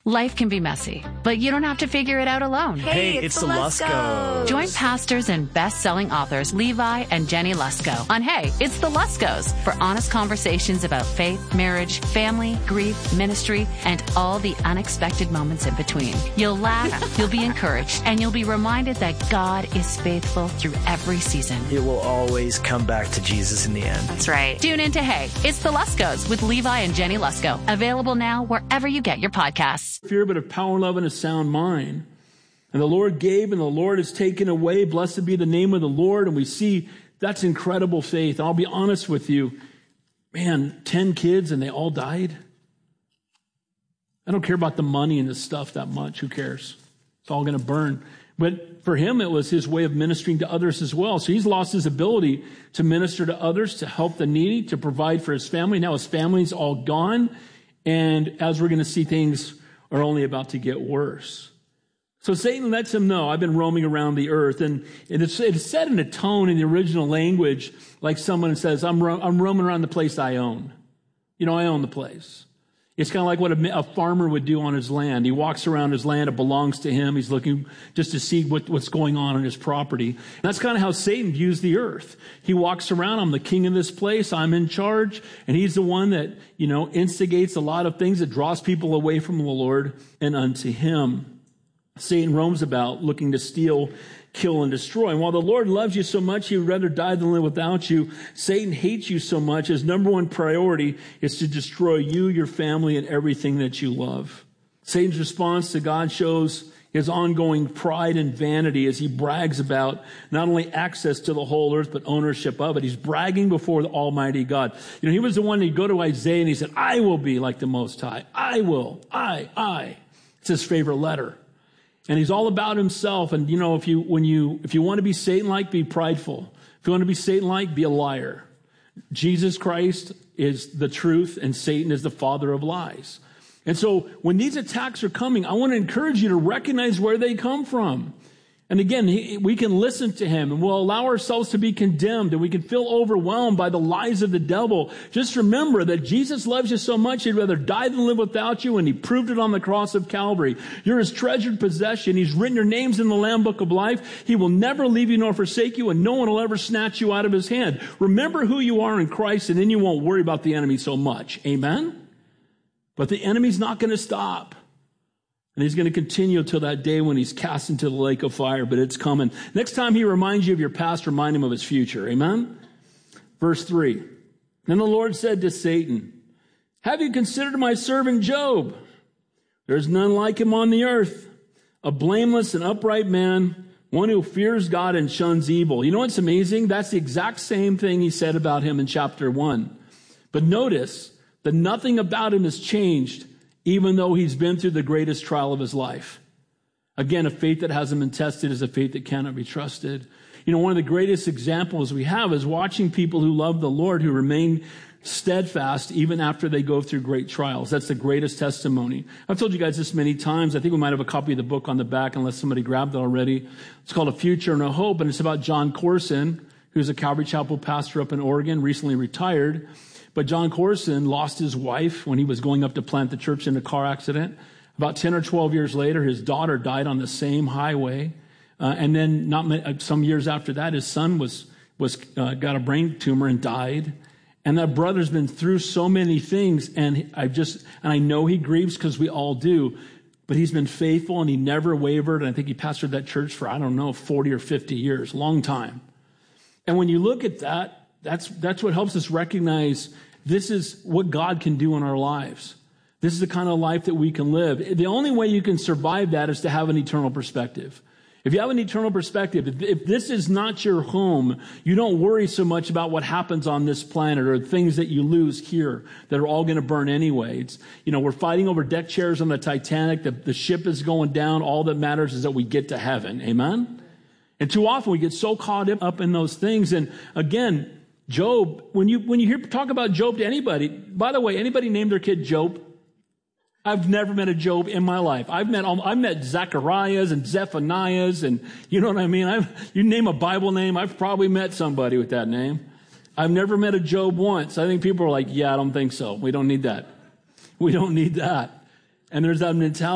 Life can be messy, but you don't have to figure it out alone. Hey, it's the Luskos. Join pastors and best-selling authors Levi and Jenny Lusko on Hey, it's the Luskos for honest conversations about faith, marriage, family, grief, ministry, and all the unexpected moments in between. You'll laugh, you'll be encouraged, and you'll be reminded that God is faithful through every season. It will always come back to Jesus in the end. That's right. Tune in to Hey, it's the Luskos with Levi and Jenny Lusko. Available now wherever you get your podcasts. Fear, but of power, love, and a sound mind. And the Lord gave, and the Lord has taken away. Blessed be the name of the Lord. And we see that's incredible faith. I'll be honest with you. Man, 10 kids, and they all died. I don't care about the money and the stuff that much. Who cares? It's all going to burn. But for him, it was his way of ministering to others as well. So he's lost his ability to minister to others, to help the needy, to provide for his family. Now his family's all gone. And as we're going to see, things are only about to get worse. So Satan lets him know, I've been roaming around the earth. And it's said in a tone in the original language, like someone says, I'm roaming around the place I own. You know, I own the place. It's kind of like what a farmer would do on his land. He walks around his land. It belongs to him. He's looking just to see what's going on his property. And that's kind of how Satan views the earth. He walks around. I'm the king of this place. I'm in charge. And he's the one that, instigates a lot of things that draws people away from the Lord and unto him. Satan roams about looking to steal, kill, and destroy. And while the Lord loves you so much, he would rather die than live without you. Satan hates you so much. His number one priority is to destroy you, your family, and everything that you love. Satan's response to God shows his ongoing pride and vanity as he brags about not only access to the whole earth, but ownership of it. He's bragging before the Almighty God. He was the one who'd go to Isaiah and he said, I will be like the Most High. I will. I. It's his favorite letter. And he's all about himself. And if you want to be Satan-like, be prideful. If you want to be Satan-like, be a liar. Jesus Christ is the truth, and Satan is the father of lies. And so when these attacks are coming, I want to encourage you to recognize where they come from. And again, we can listen to him, and we'll allow ourselves to be condemned, and we can feel overwhelmed by the lies of the devil. Just remember that Jesus loves you so much, he'd rather die than live without you, and he proved it on the cross of Calvary. You're his treasured possession. He's written your names in the Lamb Book of Life. He will never leave you nor forsake you, and no one will ever snatch you out of his hand. Remember who you are in Christ, and then you won't worry about the enemy so much. Amen? But the enemy's not going to stop. And he's going to continue until that day when he's cast into the lake of fire, but it's coming. Next time he reminds you of your past, remind him of his future. Amen? Verse 3. Then the Lord said to Satan, have you considered my servant Job? There's none like him on the earth, a blameless and upright man, one who fears God and shuns evil. You know what's amazing? That's the exact same thing he said about him in chapter 1. But notice that nothing about him has changed, even though he's been through the greatest trial of his life. Again, a faith that hasn't been tested is a faith that cannot be trusted. One of the greatest examples we have is watching people who love the Lord, who remain steadfast even after they go through great trials. That's the greatest testimony. I've told you guys this many times. I think we might have a copy of the book on the back, unless somebody grabbed it already. It's called A Future and a Hope, and it's about John Corson, who's a Calvary Chapel pastor up in Oregon, recently retired. But John Corson lost his wife when he was going up to plant the church in a car accident. About 10 or 12 years later, his daughter died on the same highway. And then some years after that, his son got a brain tumor and died. And that brother's been through so many things. And I know he grieves because we all do. But he's been faithful and he never wavered. And I think he pastored that church for, 40 or 50 years, long time. And when you look at that, that's what helps us recognize this is what God can do in our lives. This is the kind of life that we can live. The only way you can survive that is to have an eternal perspective. If you have an eternal perspective, if this is not your home, you don't worry so much about what happens on this planet or things that you lose here that are all going to burn anyway. We're fighting over deck chairs on the Titanic. The ship is going down. All that matters is that we get to heaven. Amen? And too often we get so caught up in those things. And again, Job, when you hear talk about Job to anybody, by the way, anybody name their kid Job? I've never met a Job in my life. I've met Zacharias and Zephaniahs, and you know what I mean? You name a Bible name, I've probably met somebody with that name. I've never met a Job once. I think people are like, yeah, I don't think so. We don't need that. We don't need that. And there's that mentality.